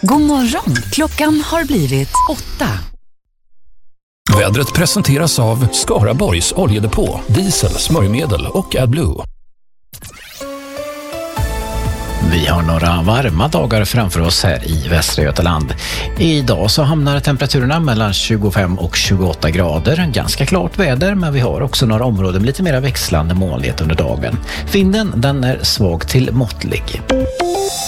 God morgon, klockan har blivit 8. Vädret presenteras av Skaraborgs oljedepå, diesel, smörjmedel och AdBlue. Vi har några varma dagar framför oss här i Västra Götaland. Idag så hamnar temperaturerna mellan 25 och 28 grader. Ganska klart väder, men vi har också några områden med lite mer växlande molnighet under dagen. Vinden, den är svag till måttlig.